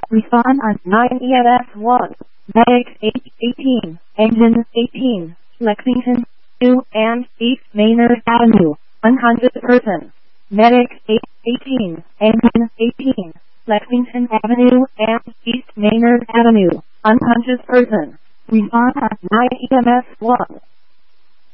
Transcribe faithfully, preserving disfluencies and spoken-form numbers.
Respond on nine E M S one. Medic eight eighteen. Engine eighteen. Lexington two and East Maynard Avenue. one hundred person. Medic eight eighteen. Engine eighteen. Lexington Avenue and East Maynard Avenue. Unconscious person. Respond on nine E M S one.